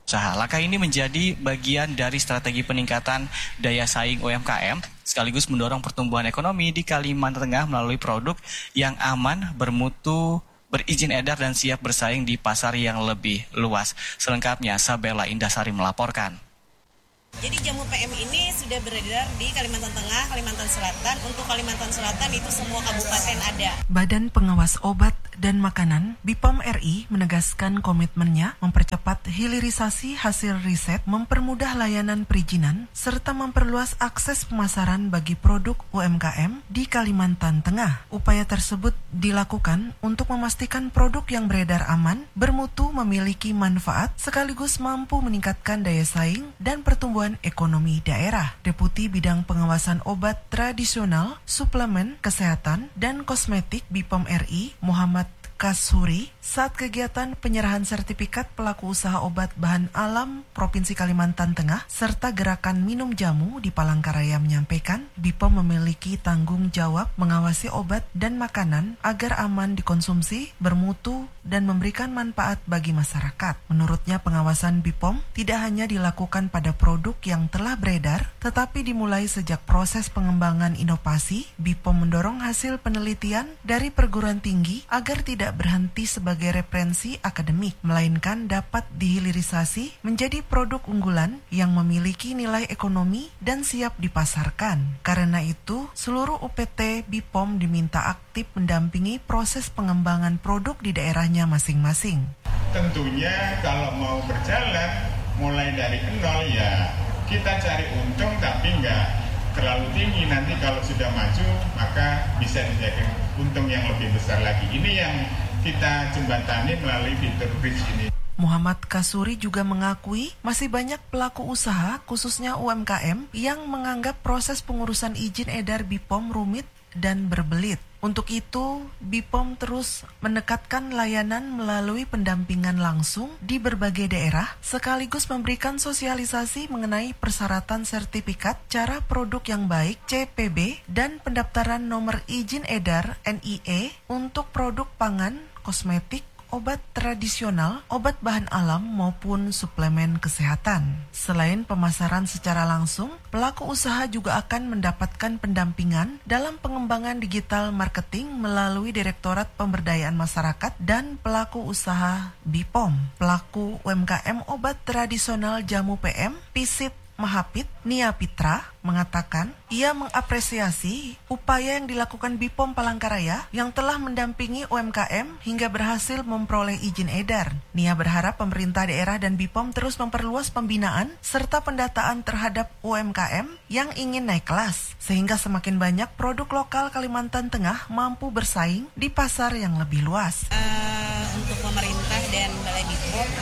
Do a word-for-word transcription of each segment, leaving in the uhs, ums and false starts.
usaha. Langkah ini menjadi bagian dari strategi peningkatan daya saing U M K M sekaligus mendorong pertumbuhan ekonomi di Kalimantan Tengah melalui produk yang aman, bermutu, berizin edar dan siap bersaing di pasar yang lebih luas. Selengkapnya Sabella Indasari melaporkan. Jadi jamu P M ini sudah beredar di Kalimantan Tengah, Kalimantan Selatan. Untuk Kalimantan Selatan itu semua kabupaten ada. Badan Pengawas Obat dan Makanan B P O M R I menegaskan komitmennya mempercepat hilirisasi hasil riset, mempermudah layanan perizinan, serta memperluas akses pemasaran bagi produk U M K M di Kalimantan Tengah. Upaya tersebut dilakukan untuk memastikan produk yang beredar aman, bermutu, memiliki manfaat, sekaligus mampu meningkatkan daya saing dan pertumbuhan ekonomi daerah. Deputi Bidang Pengawasan Obat Tradisional, Suplemen, Kesehatan, dan Kosmetik B P O M R I, Muhammad Kasuri, saat kegiatan penyerahan sertifikat pelaku usaha obat bahan alam Provinsi Kalimantan Tengah serta gerakan minum jamu di Palangkaraya menyampaikan, B P O M memiliki tanggung jawab mengawasi obat dan makanan agar aman dikonsumsi, bermutu, dan memberikan manfaat bagi masyarakat. Menurutnya, pengawasan B P O M tidak hanya dilakukan pada produk yang telah beredar, tetapi dimulai sejak proses pengembangan inovasi. B P O M mendorong hasil penelitian dari perguruan tinggi agar tidak berhenti sebagai referensi akademik, melainkan dapat dihilirisasi menjadi produk unggulan yang memiliki nilai ekonomi dan siap dipasarkan. Karena itu, seluruh U P T B P O M diminta aktif mendampingi proses pengembangan produk di daerahnya masing-masing. Tentunya kalau mau berjalan mulai dari nol ya kita cari untung tapi nggak terlalu tinggi. Nanti kalau sudah maju maka bisa menjadi untung yang lebih besar lagi. Ini yang kita jembatani melalui fitur bridge ini. Muhammad Kasuri juga mengakui masih banyak pelaku usaha, khususnya U M K M, yang menganggap proses pengurusan izin edar B P O M rumit dan berbelit. Untuk itu, B P O M terus mendekatkan layanan melalui pendampingan langsung di berbagai daerah, sekaligus memberikan sosialisasi mengenai persyaratan sertifikat, cara produk yang baik, C P B, dan pendaftaran nomor izin edar N I E untuk produk pangan, kosmetik, obat tradisional, obat bahan alam maupun suplemen kesehatan. Selain pemasaran secara langsung, pelaku usaha juga akan mendapatkan pendampingan dalam pengembangan digital marketing melalui Direktorat Pemberdayaan Masyarakat dan Pelaku Usaha B P O M. Pelaku U M K M obat tradisional jamu P M, Pisit Mahapit Nia Pitra mengatakan ia mengapresiasi upaya yang dilakukan B P O M Palangkaraya yang telah mendampingi U M K M hingga berhasil memperoleh izin edar. Nia berharap pemerintah daerah dan B P O M terus memperluas pembinaan serta pendataan terhadap U M K M yang ingin naik kelas, sehingga semakin banyak produk lokal Kalimantan Tengah mampu bersaing di pasar yang lebih luas. Uh, untuk pemerintah dan Balai B P O M,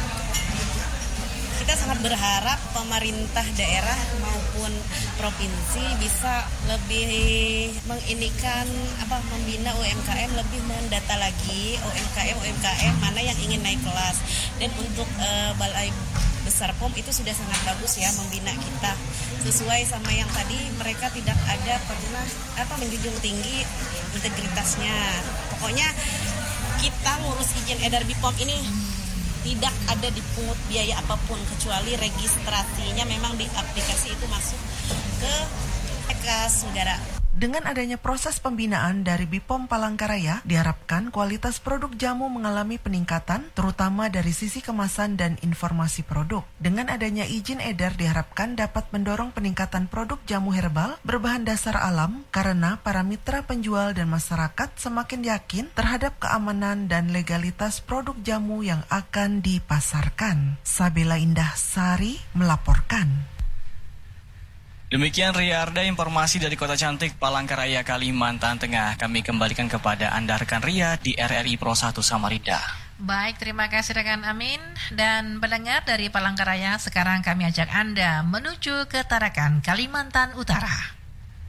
kita sangat berharap pemerintah daerah maupun provinsi bisa lebih menginikan apa membina U M K M, lebih mendata lagi U M K M U M K M mana yang ingin naik kelas. Dan untuk uh, Balai Besar P O M itu sudah sangat bagus ya membina kita sesuai sama yang tadi, mereka tidak ada pernah apa menjunjung tinggi integritasnya. Pokoknya kita ngurus izin edar B P O M ini tidak ada dipungut biaya apapun kecuali registrasinya memang di aplikasi itu masuk ke kas saudara. Dengan adanya proses pembinaan dari B P O M Palangkaraya, diharapkan kualitas produk jamu mengalami peningkatan, terutama dari sisi kemasan dan informasi produk. Dengan adanya izin edar diharapkan dapat mendorong peningkatan produk jamu herbal berbahan dasar alam, karena para mitra penjual dan masyarakat semakin yakin terhadap keamanan dan legalitas produk jamu yang akan dipasarkan. Sabella Indasari melaporkan. Demikian Ria Arda, informasi dari Kota Cantik Palangkaraya, Kalimantan Tengah. Kami kembalikan kepada Anda rekan Ria di R R I Pro satu Samarinda. Baik, terima kasih rekan Amin. Dan pendengar dari Palangkaraya, sekarang kami ajak Anda menuju ke Tarakan, Kalimantan Utara.